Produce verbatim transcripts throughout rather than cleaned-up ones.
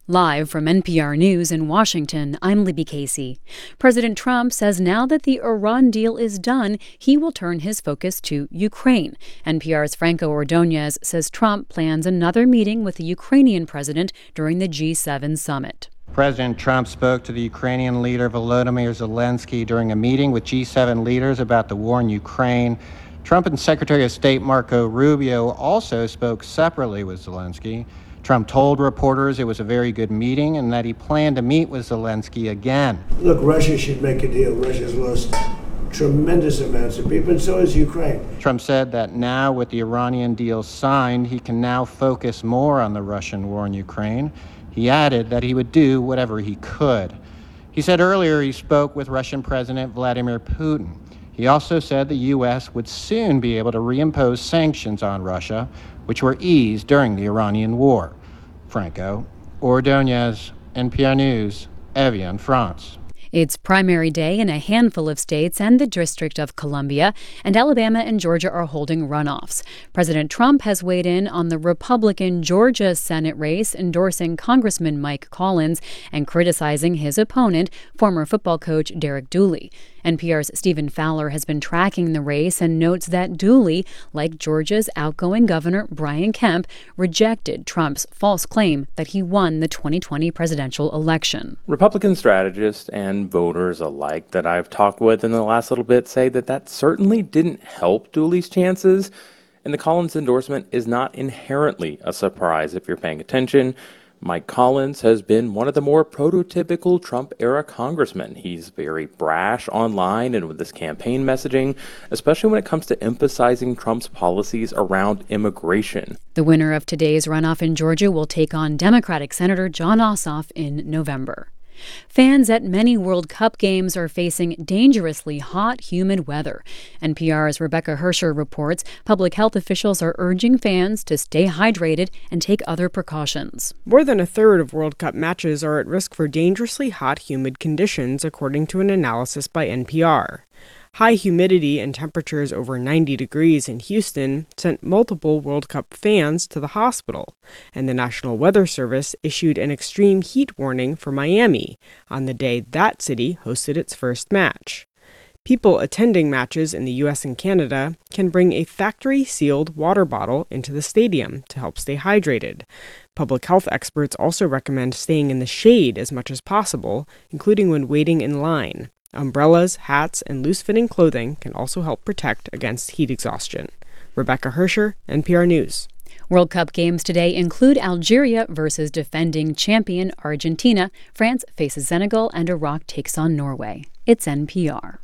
Live from N P R News in Washington, I'm Libby Casey. President Trump says now that the Iran deal is done, he will turn his focus to Ukraine. N P R's Franco Ordonez says Trump plans another meeting with the Ukrainian president during the G seven summit. President Trump spoke to the Ukrainian leader Volodymyr Zelensky during a meeting with G seven leaders about the war in Ukraine. Trump and Secretary of State Marco Rubio also spoke separately with Zelensky. Trump told reporters it was a very good meeting and that he planned to meet with Zelensky again. Look, Russia should make a deal. Russia's lost tremendous amounts of people, and so has Ukraine. Trump said that now with the Iranian deal signed, he can now focus more on the Russian war in Ukraine. He added that he would do whatever he could. He said earlier he spoke with Russian President Vladimir Putin. He also said the U S would soon be able to reimpose sanctions on Russia, which were eased during the Iranian war. Franco Ordonez, N P R News, Evian, France. It's primary day in a handful of states and the District of Columbia, and Alabama and Georgia are holding runoffs. President Trump has weighed in on the Republican Georgia Senate race, endorsing Congressman Mike Collins and criticizing his opponent, former football coach Derek Dooley. N P R's Stephen Fowler has been tracking the race and notes that Dooley, like Georgia's outgoing governor Brian Kemp, rejected Trump's false claim that he won the twenty twenty presidential election. Republican strategists and voters alike that I've talked with in the last little bit say that that certainly didn't help Dooley's chances, and the Collins endorsement is not inherently a surprise if you're paying attention. Mike Collins has been one of the more prototypical Trump-era congressmen. He's very brash online and with his campaign messaging, especially when it comes to emphasizing Trump's policies around immigration. The winner of today's runoff in Georgia will take on Democratic Senator Jon Ossoff in November. Fans at many World Cup games are facing dangerously hot, humid weather. N P R's Rebecca Hersher reports public health officials are urging fans to stay hydrated and take other precautions. More than a third of World Cup matches are at risk for dangerously hot, humid conditions, according to an analysis by N P R. High humidity and temperatures over ninety degrees in Houston sent multiple World Cup fans to the hospital, and the National Weather Service issued an extreme heat warning for Miami on the day that city hosted its first match. People attending matches in the U S and Canada can bring a factory-sealed water bottle into the stadium to help stay hydrated. Public health experts also recommend staying in the shade as much as possible, including when waiting in line. Umbrellas, hats, and loose-fitting clothing can also help protect against heat exhaustion. Rebecca Hersher, N P R News. World Cup games today include Algeria versus defending champion Argentina. France faces Senegal, and Iraq takes on Norway. It's N P R.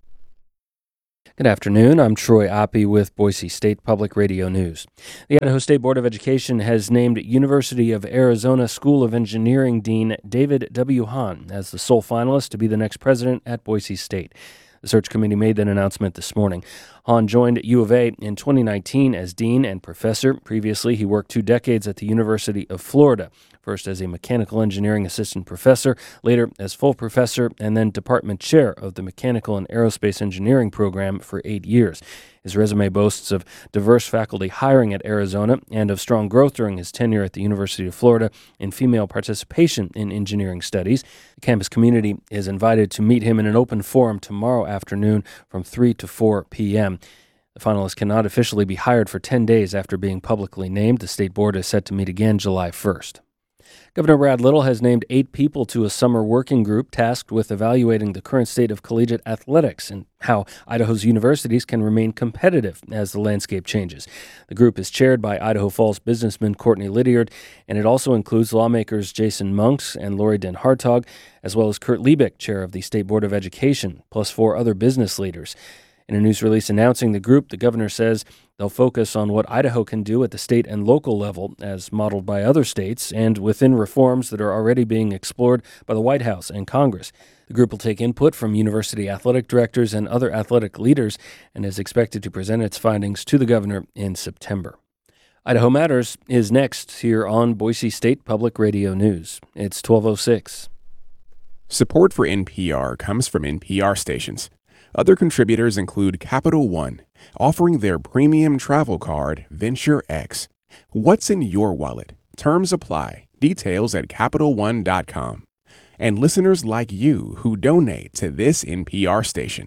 Good afternoon. I'm Troy Oppie with Boise State Public Radio News. The Idaho State Board of Education has named University of Arizona School of Engineering Dean David W. Hahn as the sole finalist to be the next president at Boise State. The search committee made that announcement this morning. Hahn joined U of A in twenty nineteen as dean and professor. Previously, he worked two decades at the University of Florida, first as a mechanical engineering assistant professor, later as full professor, and then department chair of the Mechanical and Aerospace Engineering program for eight years. His resume boasts of diverse faculty hiring at Arizona and of strong growth during his tenure at the University of Florida in female participation in engineering studies. The campus community is invited to meet him in an open forum tomorrow afternoon from three to four p.m. The finalist cannot officially be hired for ten days after being publicly named. The state board is set to meet again July first. Governor Brad Little has named eight people to a summer working group tasked with evaluating the current state of collegiate athletics and how Idaho's universities can remain competitive as the landscape changes. The group is chaired by Idaho Falls businessman Courtney Lydiard, and it also includes lawmakers Jason Monks and Lori Den Hartog, as well as Kurt Liebig, chair of the State Board of Education, plus four other business leaders. In a news release announcing the group, the governor says they'll focus on what Idaho can do at the state and local level, as modeled by other states, and within reforms that are already being explored by the White House and Congress. The group will take input from university athletic directors and other athletic leaders and is expected to present its findings to the governor in September. Idaho Matters is next here on Boise State Public Radio News. It's twelve oh six. Support for N P R comes from N P R stations. Other contributors include Capital One, offering their premium travel card, Venture X. What's in your wallet? Terms apply. Details at Capital One dot com. And listeners like you who donate to this N P R station.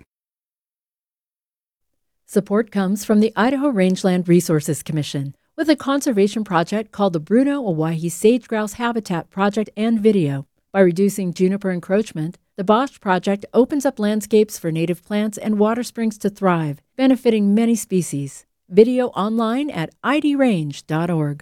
Support comes from the Idaho Rangeland Resources Commission with a conservation project called the Bruno-Owyhee Sage-Grouse Habitat Project and Video. By reducing juniper encroachment, the Bosch project opens up landscapes for native plants and water springs to thrive, benefiting many species. Video online at I D range dot org.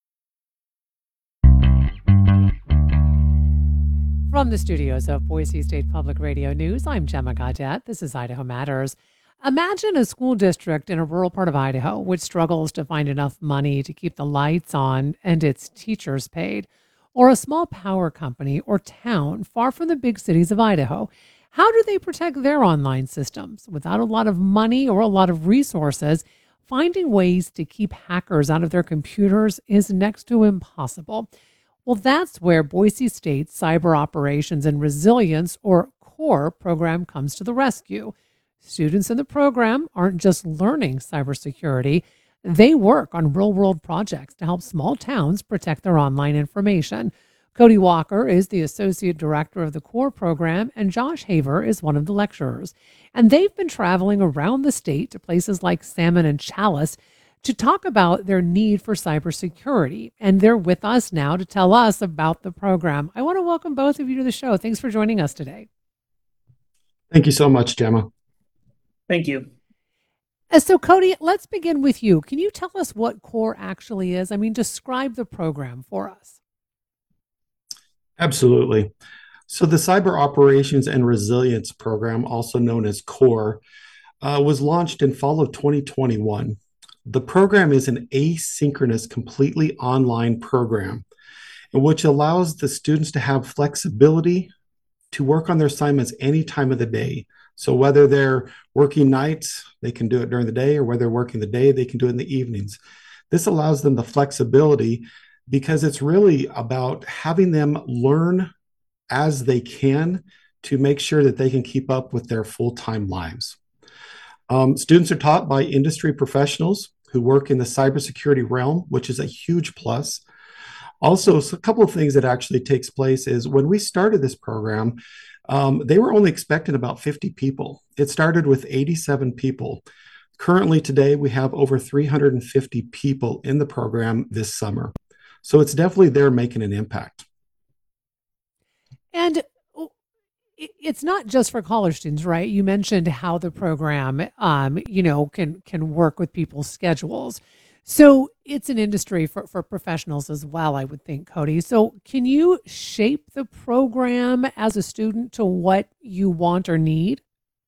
From the studios of Boise State Public Radio News, I'm Gemma Gaudette. This is Idaho Matters. Imagine a school district in a rural part of Idaho which struggles to find enough money to keep the lights on and its teachers paid, or a small power company or town far from the big cities of Idaho. How do they protect their online systems? Without a lot of money or a lot of resources, finding ways to keep hackers out of their computers is next to impossible. Well, that's where Boise State Cyber Operations and Resilience, or CORE, program comes to the rescue. Students in the program aren't just learning cybersecurity, they work on real-world projects to help small towns protect their online information. Cody Walker is the Associate Director of the CORE program, and Josh Haver is one of the lecturers. And they've been traveling around the state to places like Salmon and Challis to talk about their need for cybersecurity. And they're with us now to tell us about the program. I want to welcome both of you to the show. Thanks for joining us today. Thank you so much, Gemma. Thank you. Uh, So, Cody, let's begin with you. Can you tell us what CORE actually is? I mean, describe the program for us. Absolutely. So the Cyber Operations and Resilience Program, also known as CORE, uh, was launched in fall of twenty twenty-one. The program is an asynchronous, completely online program, which allows the students to have flexibility to work on their assignments any time of the day. So whether they're working nights, they can do it during the day, or whether they're working the day, they can do it in the evenings. This allows them the flexibility because it's really about having them learn as they can to make sure that they can keep up with their full-time lives. Um, students are taught by industry professionals who work in the cybersecurity realm, which is a huge plus. Also, so a couple of things that actually takes place is when we started this program, um, they were only expecting about fifty people. It started with eighty-seven people. Currently today, we have over three hundred fifty people in the program this summer. So it's definitely there making an impact. And it's not just for college students, right? You mentioned how the program, um, you know, can can work with people's schedules. So it's an industry for, for professionals as well, I would think, Cody. So can you shape the program as a student to what you want or need?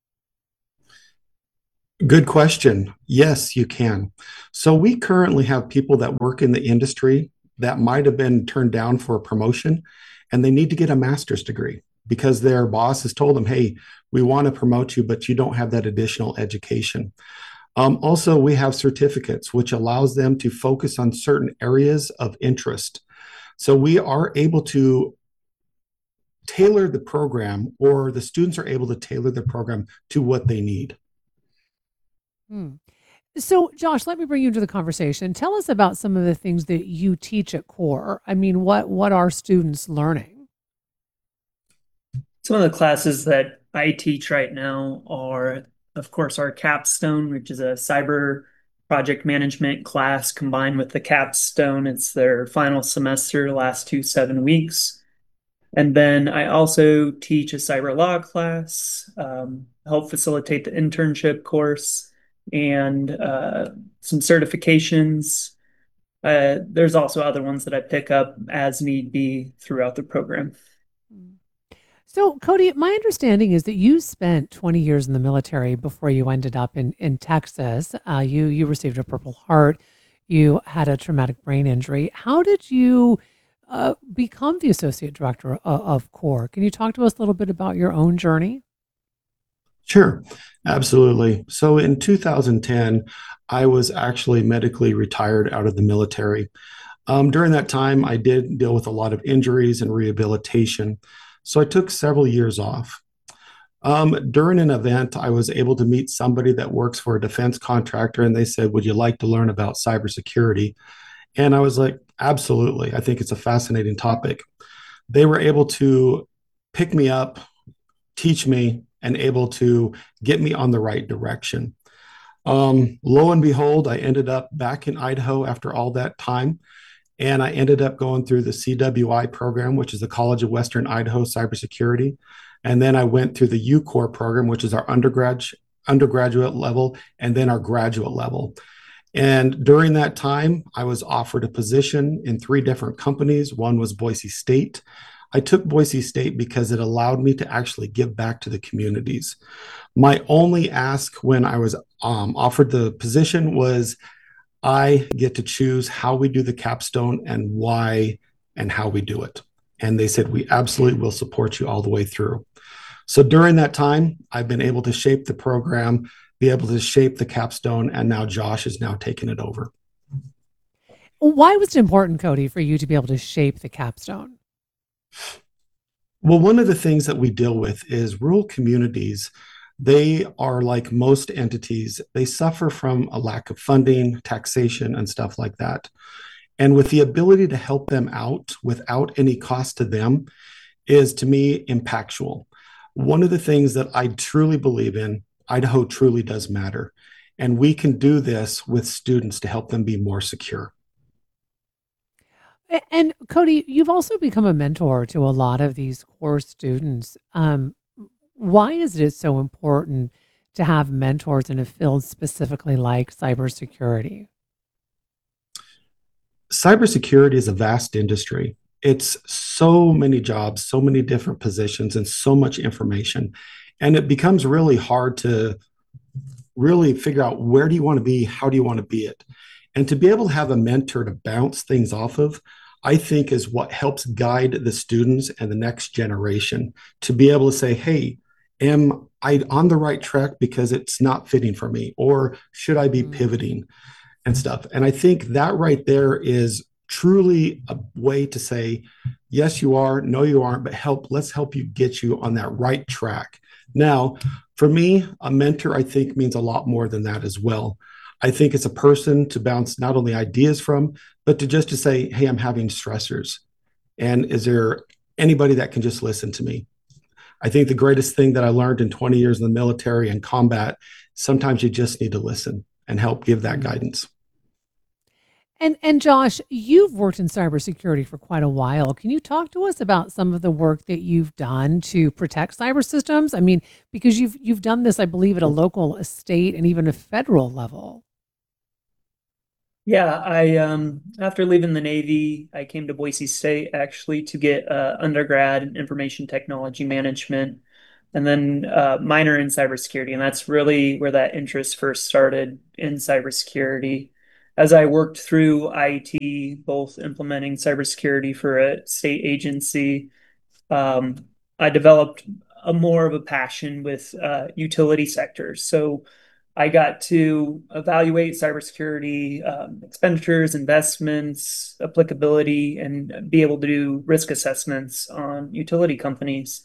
Good question. Yes, you can. So we currently have people that work in the industry that might have been turned down for a promotion, and they need to get a master's degree because their boss has told them, hey, we want to promote you, but you don't have that additional education. Um, also, we have certificates, which allows them to focus on certain areas of interest. So we are able to tailor the program, or the students are able to tailor the program to what they need. Hmm. So, Josh, let me bring you into the conversation. Tell us about some of the things that you teach at CORE. I mean, what what are students learning? Some of the classes that I teach right now are, of course, our capstone, which is a cyber project management class combined with the capstone. It's their final semester, last two seven weeks. And then I also teach a cyber law class, um, help facilitate the internship course, and uh, some certifications. Uh, there's also other ones that I pick up as need be throughout the program. So, Cody, my understanding is that you spent twenty years in the military before you ended up in, in Texas. Uh, you you received a Purple Heart. You had a traumatic brain injury. How did you uh, become the associate director of, of CORE? Can you talk to us a little bit about your own journey? Sure, absolutely. So in two thousand ten, I was actually medically retired out of the military. Um, during that time, I did deal with a lot of injuries and rehabilitation. So I took several years off. Um, during an event, I was able to meet somebody that works for a defense contractor, and they said, would you like to learn about cybersecurity? And I was like, Absolutely. I think it's a fascinating topic. They were able to pick me up, teach me, and able to get me on the right direction. Um, lo and behold, I ended up back in Idaho after all that time. And I ended up going through the C W I program, which is the College of Western Idaho Cybersecurity. And then I went through the U Core program, which is our undergrad, undergraduate level, and then our graduate level. And during that time, I was offered a position in three different companies. One was Boise State. I took Boise State because it allowed me to actually give back to the communities. My only ask when I was um, offered the position was I get to choose how we do the capstone and why and how we do it. And they said, we absolutely will support you all the way through. So during that time, I've been able to shape the program, be able to shape the capstone, and now Josh is now taking it over. Why was it important, Cody, for you to be able to shape the capstone? Well, one of the things that we deal with is rural communities. They are like most entities. They suffer from a lack of funding, taxation, and stuff like that. And with the ability to help them out without any cost to them is, to me, impactful. One of the things that I truly believe in, Idaho truly does matter. And we can do this with students to help them be more secure. And Cody, you've also become a mentor to a lot of these core students. Um, why is it so important to have mentors in a field specifically like cybersecurity? Cybersecurity is a vast industry. It's so many jobs, so many different positions, and so much information. And it becomes really hard to really figure out, where do you want to be? How do you want to be it? And to be able to have a mentor to bounce things off of, I think is what helps guide the students and the next generation to be able to say, hey, am I on the right track because it's not fitting for me? Or should I be pivoting and stuff? And I think that right there is truly a way to say, yes, you are, no, you aren't, but help, let's help you get you on that right track. Now, for me, a mentor, I think, means a lot more than that as well. I think it's a person to bounce not only ideas from, but to just to say, hey, I'm having stressors. And is there anybody that can just listen to me? I think the greatest thing that I learned in twenty years in the military and combat, sometimes you just need to listen and help give that guidance. And and Josh, you've worked in cybersecurity for quite a while. Can you talk to us about some of the work that you've done to protect cyber systems? I mean, because you've you've done this, I believe, at a local, a state, and even a federal level. Yeah, I um after leaving the Navy, I came to Boise State actually to get uh, undergrad in information technology management, and then uh, minor in cybersecurity, and that's really where that interest first started in cybersecurity. As I worked through I T, both implementing cybersecurity for a state agency, um, I developed a more of a passion with uh, utility sectors. So I got to evaluate cybersecurity um, expenditures, investments, applicability, and be able to do risk assessments on utility companies.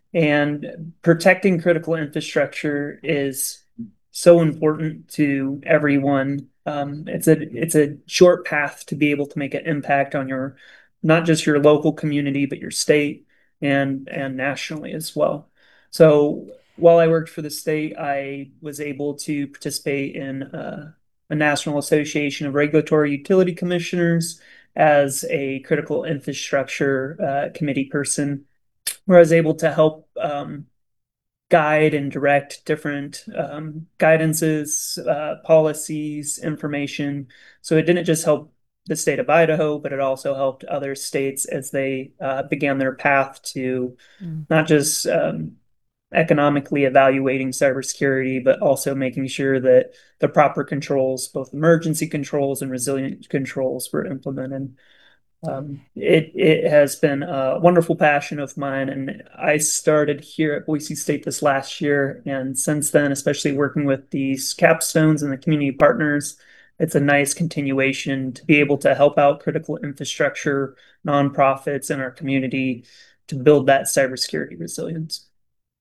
And protecting critical infrastructure is so important to everyone. Um, it's a it's a short path to be able to make an impact on your, not just your local community, but your state and and nationally as well. So while I worked for the state, I was able to participate in uh, a National Association of Regulatory Utility Commissioners as a critical infrastructure uh, committee person, where I was able to help um, guide and direct different um, guidances, uh, policies, information. So it didn't just help the state of Idaho, but it also helped other states as they uh, began their path to mm. not just um, economically evaluating cybersecurity, but also making sure that the proper controls, both emergency controls and resilient controls, were implemented. Um, it it has been a wonderful passion of mine, and I started here at Boise State this last year, and since then, especially working with these capstones and the community partners, it's a nice continuation to be able to help out critical infrastructure, nonprofits in our community to build that cybersecurity resilience.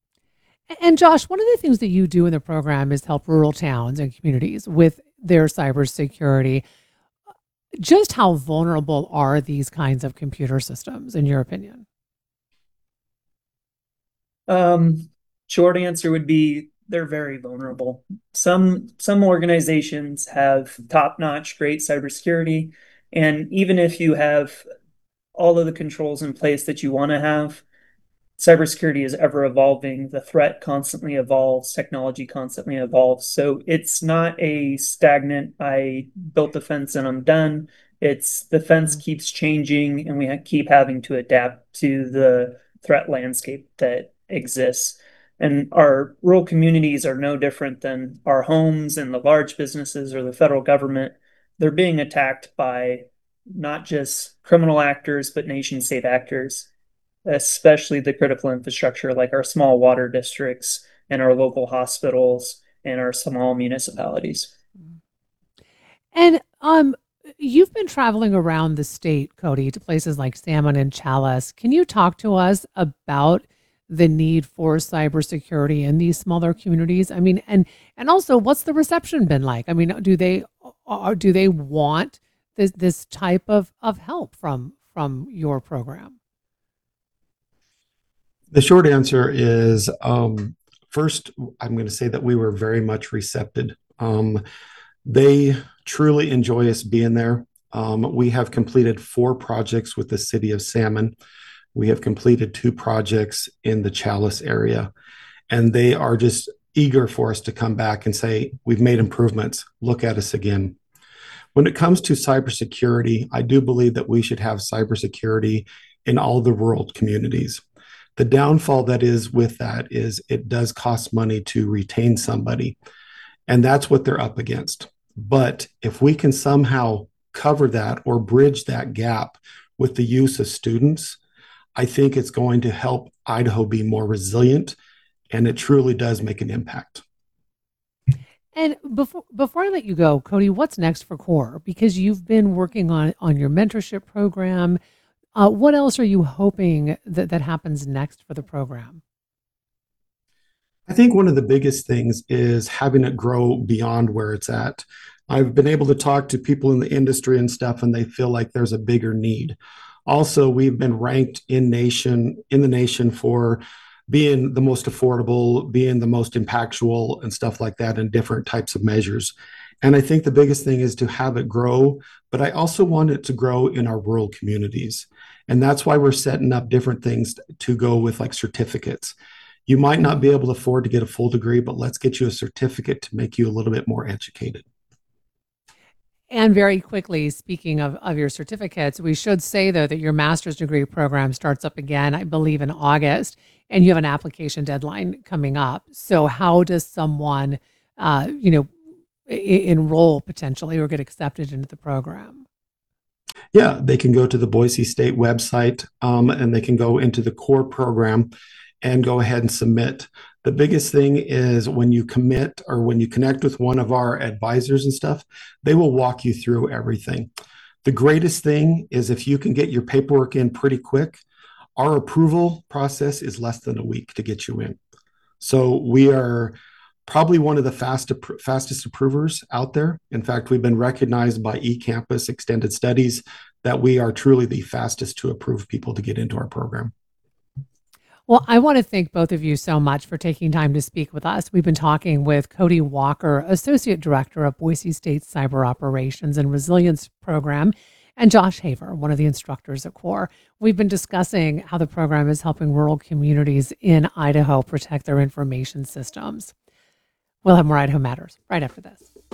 And Josh, one of the things that you do in the program is help rural towns and communities with their cybersecurity. Just how vulnerable are these kinds of computer systems, in your opinion? Um, short answer would be they're very vulnerable. Some some organizations have top-notch, great cybersecurity, and even if you have all of the controls in place that you want to have, cybersecurity is ever evolving. The threat constantly evolves, technology constantly evolves. So it's not a stagnant, I built the fence and I'm done. It's the fence keeps changing and we ha- keep having to adapt to the threat landscape that exists. And our rural communities are no different than our homes and the large businesses or the federal government. They're being attacked by not just criminal actors, but nation state actors, especially the critical infrastructure like our small water districts and our local hospitals and our small municipalities. And um, you've been traveling around the state, Cody, to places like Salmon and Chalice. Can you talk to us about the need for cybersecurity in these smaller communities? I mean, and and also, what's the reception been like? I mean, do they or do they want this this type of of help from from your program? The short answer is um, first, I'm going to say that we were very much receptive. Um, they truly enjoy us being there. Um, we have completed four projects with the city of Salmon. We have completed two projects in the Chalice area, and they are just eager for us to come back and say, we've made improvements. Look at us again. When it comes to cybersecurity, I do believe that we should have cybersecurity in all the rural communities. The downfall that is with that is it does cost money to retain somebody, and that's what they're up against. But if we can somehow cover that or bridge that gap with the use of students, I think it's going to help Idaho be more resilient, and it truly does make an impact. And before before I let you go, Cody, what's next for CORE? Because you've been working on on your mentorship program. Uh, what else are you hoping that, that happens next for the program? I think one of the biggest things is having it grow beyond where it's at. I've been able to talk to people in the industry and stuff, and they feel like there's a bigger need. Also, we've been ranked in nation in the nation for being the most affordable, being the most impactful, and stuff like that in different types of measures. And I think the biggest thing is to have it grow, but I also want it to grow in our rural communities. And that's why we're setting up different things to go with, like certificates. You might not be able to afford to get a full degree, but let's get you a certificate to make you a little bit more educated. And very quickly, speaking of, of your certificates, we should say, though, that your master's degree program starts up again, I believe, in August, and you have an application deadline coming up. So how does someone, uh, you know, I- enroll potentially or get accepted into the program? Yeah, they can go to the Boise State website um, and they can go into the CORE program and go ahead and submit. The biggest thing is when you commit or when you connect with one of our advisors and stuff, they will walk you through everything. The greatest thing is if you can get your paperwork in pretty quick, our approval process is less than a week to get you in. So we are probably one of the fast, fastest approvers out there. In fact, we've been recognized by eCampus Extended Studies that we are truly the fastest to approve people to get into our program. Well, I want to thank both of you so much for taking time to speak with us. We've been talking with Cody Walker, Associate Director of Boise State Cyber Operations and Resilience Program, and Josh Haver, one of the instructors at CORE. We've been discussing how the program is helping rural communities in Idaho protect their information systems. We'll have more Idaho Matters right after this.